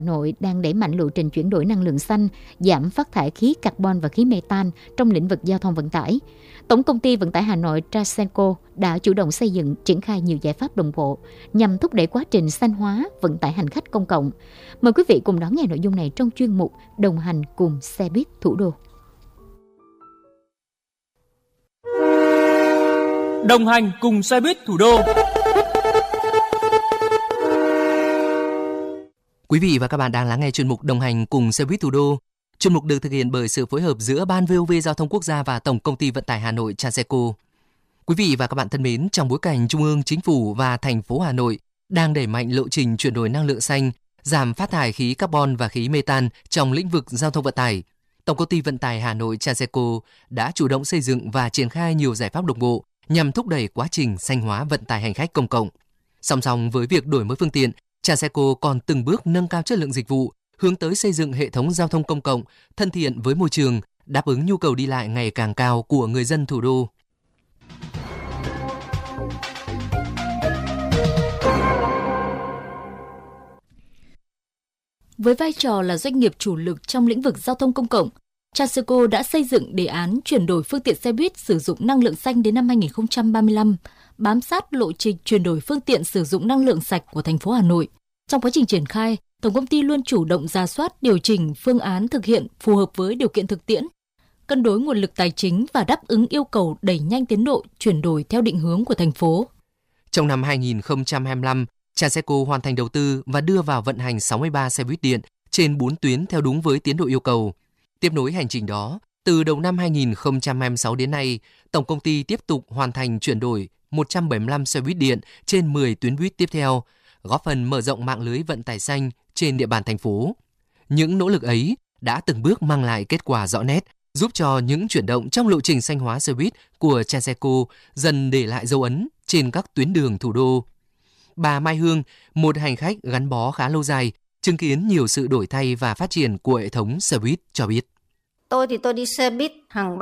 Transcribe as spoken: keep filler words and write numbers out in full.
Nội đang đẩy mạnh lộ trình chuyển đổi năng lượng xanh, giảm phát thải khí carbon và khí metan trong lĩnh vực giao thông vận tải. Tổng công ty Vận tải Hà Nội Transenco đã chủ động xây dựng, triển khai nhiều giải pháp đồng bộ nhằm thúc đẩy quá trình xanh hóa vận tải hành khách công cộng. Mời quý vị cùng đón nghe nội dung này trong chuyên mục Đồng hành cùng xe buýt thủ đô. Đồng hành cùng xe buýt thủ đô. Quý vị và các bạn đang lắng nghe chuyên mục Đồng hành cùng xe buýt thủ đô. Chuyên mục được thực hiện bởi sự phối hợp giữa Ban vê o vê Giao thông Quốc gia và Tổng công ty Vận tải Hà Nội Transenco. Quý vị và các bạn thân mến, trong bối cảnh Trung ương, Chính phủ và thành phố Hà Nội đang đẩy mạnh lộ trình chuyển đổi năng lượng xanh, giảm phát thải khí carbon và khí metan trong lĩnh vực giao thông vận tải, Tổng công ty Vận tải Hà Nội Transenco đã chủ động xây dựng và triển khai nhiều giải pháp đồng bộ nhằm thúc đẩy quá trình xanh hóa vận tải hành khách công cộng. Song song với việc đổi mới phương tiện, Transenco còn từng bước nâng cao chất lượng dịch vụ, hướng tới xây dựng hệ thống giao thông công cộng thân thiện với môi trường, đáp ứng nhu cầu đi lại ngày càng cao của người dân thủ đô. Với vai trò là doanh nghiệp chủ lực trong lĩnh vực giao thông công cộng, Transenco đã xây dựng đề án chuyển đổi phương tiện xe buýt sử dụng năng lượng xanh đến năm hai không ba lăm, bám sát lộ trình chuyển đổi phương tiện sử dụng năng lượng sạch của thành phố Hà Nội. Trong quá trình triển khai, Tổng công ty luôn chủ động rà soát, điều chỉnh phương án thực hiện phù hợp với điều kiện thực tiễn, cân đối nguồn lực tài chính và đáp ứng yêu cầu đẩy nhanh tiến độ chuyển đổi theo định hướng của thành phố. Trong năm hai không hai lăm, Transenco hoàn thành đầu tư và đưa vào vận hành sáu mươi ba xe buýt điện trên bốn tuyến theo đúng với tiến độ yêu cầu. Tiếp nối hành trình đó, từ đầu năm hai không hai sáu đến nay, Tổng công ty tiếp tục hoàn thành chuyển đổi một trăm bảy mươi lăm xe buýt điện trên mười tuyến buýt tiếp theo, góp phần mở rộng mạng lưới vận tải xanh trên địa bàn thành phố. Những nỗ lực ấy đã từng bước mang lại kết quả rõ nét, giúp cho những chuyển động trong lộ trình xanh hóa xe buýt của Transenco dần để lại dấu ấn trên các tuyến đường thủ đô. Bà Mai Hương, một hành khách gắn bó khá lâu dài, chứng kiến nhiều sự đổi thay và phát triển của hệ thống xe buýt cho biết. Tôi thì tôi đi xe buýt hàng